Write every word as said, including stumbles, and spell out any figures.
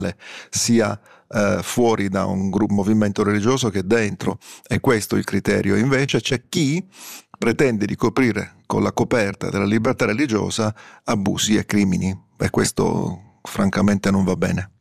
sia eh, fuori da un gruppo, movimento religioso che dentro. È questo il criterio. Invece c'è chi pretende di coprire con la coperta della libertà religiosa abusi e crimini, e questo francamente non va bene.